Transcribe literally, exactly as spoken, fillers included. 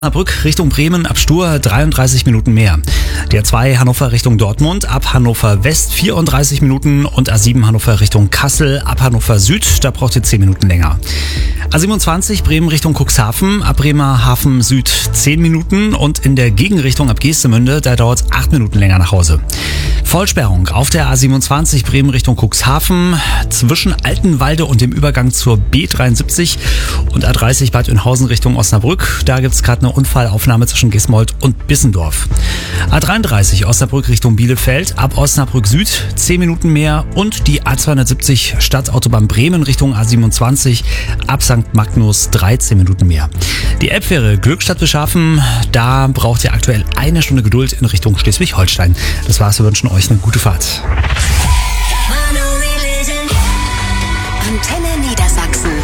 Brück Richtung Bremen ab Stur dreiunddreißig Minuten mehr. Die A zwei Hannover Richtung Dortmund ab Hannover West vierunddreißig Minuten und A sieben Hannover Richtung Kassel ab Hannover Süd, da braucht ihr zehn Minuten länger. A siebenundzwanzig Bremen Richtung Cuxhaven ab Bremerhaven Süd zehn Minuten und in der Gegenrichtung ab Geestemünde, da dauert es acht Minuten länger nach Hause. Vollsperrung auf der A siebenundzwanzig Bremen Richtung Cuxhaven zwischen Altenwalde und dem Übergang zur B dreiundsiebzig und A dreißig Bad Oeynhausen Richtung Osnabrück. Da gibt es gerade eine Unfallaufnahme zwischen Gismold und Bissendorf. A dreiunddreißig Osnabrück Richtung Bielefeld ab Osnabrück Süd zehn Minuten mehr und die A zweihundertsiebzig Stadtautobahn Bremen Richtung A siebenundzwanzig ab Sankt Magnus dreizehn Minuten mehr. Die Elbfähre Glückstadt Beschaffen, da braucht ihr aktuell eine Stunde Geduld in Richtung Schleswig-Holstein. Das war's, wir wünschen euch eine gute Fahrt. Antenne Niedersachsen.